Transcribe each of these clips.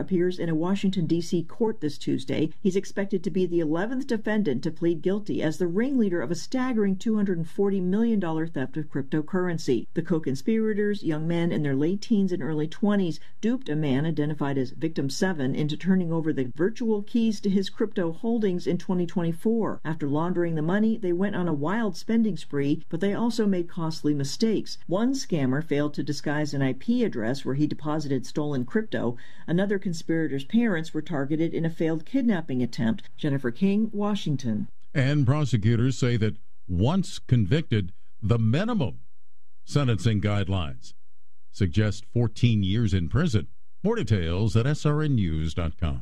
appears in a Washington, D.C. court this Tuesday. He's expected to be the 11th defendant to plead guilty as the ringleader of a staggering $240 million theft of cryptocurrency. The co-conspirators, young men in their late teens and early 20s, duped a man identified as Victim 7 into turning over the virtual keys to his crypto holdings in 2024. After laundering the money, they went on a wild spending spree, but they also made costly mistakes. One scammer failed to disguise an IP address where he deposited stolen crypto. Another conspirator's parents were targeted in a failed kidnapping attempt. Jennifer King, Washington. And prosecutors say that once convicted, the minimum sentencing guidelines suggest 14 years in prison. More details at srnnews.com.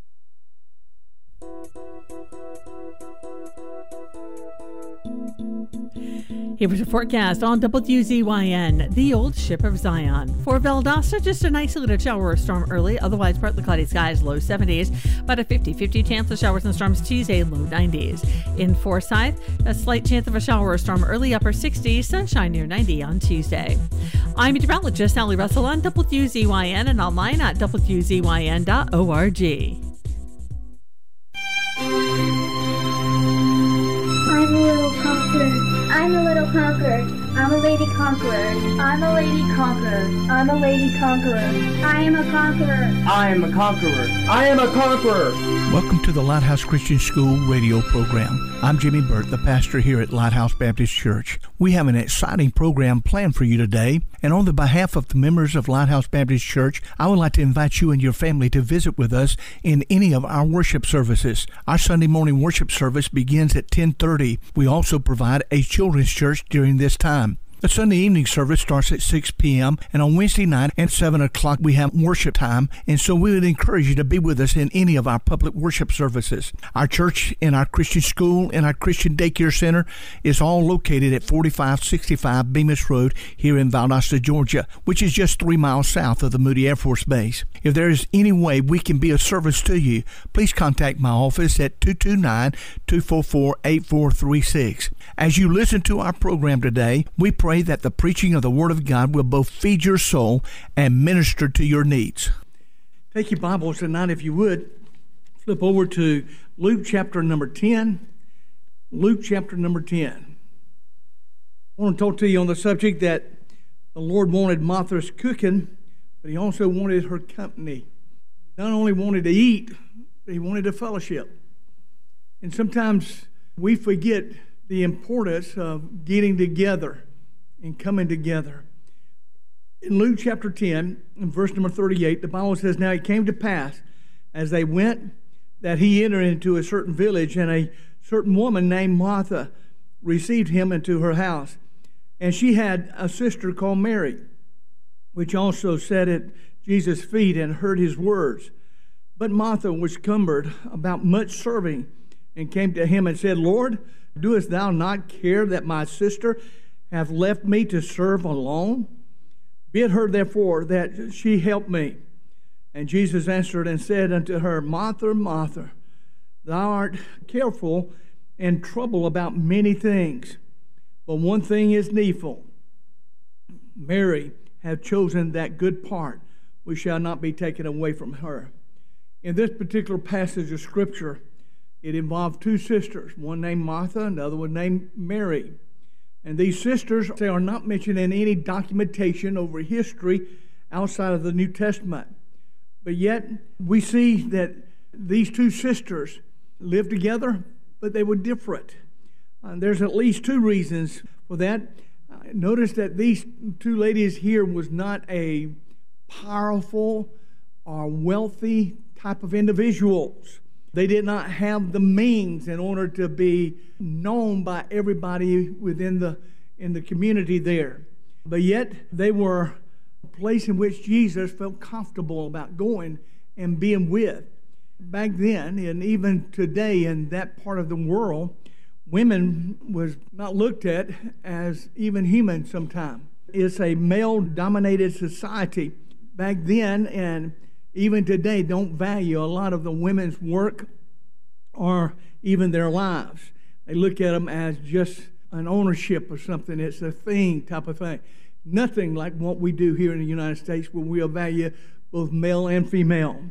Here was a forecast on WZYN, the old ship of Zion. For Valdosta, just an isolated shower or storm early, otherwise partly cloudy skies, low 70s, but a 50-50 chance of showers and storms Tuesday, low 90s. In Forsyth, a slight chance of a shower or storm early, upper 60s, sunshine near 90 on Tuesday. I'm meteorologist Sally Russell on WZYN and online at WZYN.org. I'm a little conqueror. I'm a little conqueror. I'm a lady conqueror. I'm a lady conqueror. I'm a lady conqueror. I am a conqueror. I am a conqueror. I am a conqueror. Welcome to the Lighthouse Christian School radio program. I'm Jimmy Burt, the pastor here at Lighthouse Baptist Church. We have an exciting program planned for you today, and on the behalf of the members of Lighthouse Baptist Church, I would like to invite you and your family to visit with us in any of our worship services. Our Sunday morning worship service begins at 10:30. We also provide a children's church during this time. The Sunday evening service starts at 6 p.m. and on Wednesday night at 7 o'clock we have worship time, and so we would encourage you to be with us in any of our public worship services. Our church and our Christian school and our Christian daycare center is all located at 4565 Bemis Road here in Valdosta, Georgia, which is just 3 miles south of the Moody Air Force Base. If there is any way we can be of service to you, please contact my office at 229-244-8436. As you listen to our program today, we pray that the preaching of the Word of God will both feed your soul and minister to your needs. Take your Bibles tonight, if you would. Flip over to Luke chapter number 10. Luke chapter number 10. I want to talk to you on the subject that the Lord wanted Martha's cooking, but He also wanted her company. He not only wanted to eat, but He wanted to fellowship. And sometimes we forget the importance of getting together and coming together. In Luke chapter 10, in verse number 38, the Bible says, "Now it came to pass, as they went, that He entered into a certain village, and a certain woman named Martha received Him into her house. And she had a sister called Mary, which also sat at Jesus' feet and heard His words. But Martha was cumbered about much serving, and came to Him and said, Lord, doest Thou not care that my sister hath left me to serve alone? Bid her therefore that she help me. And Jesus answered and said unto her, Martha, Martha, thou art careful and troubled about many things, but one thing is needful. Mary hath chosen that good part, which shall not be taken away from her." In this particular passage of Scripture, it involved two sisters, one named Martha and the other one named Mary. And these sisters, they are not mentioned in any documentation over history outside of the New Testament. But yet, we see that these two sisters lived together, but they were different. There's at least two reasons for that. Notice that these two ladies here was not a powerful or wealthy type of individuals. They did not have the means in order to be known by everybody within in the community there. But yet, they were a place in which Jesus felt comfortable about going and being with. Back then, and even today in that part of the world, women was not looked at as even human sometimes. It's a male-dominated society. Back then, and even today, don't value a lot of the women's work or even their lives. They look at them as just an ownership or something. It's a thing type of thing. Nothing like what we do here in the United States, where we value both male and female.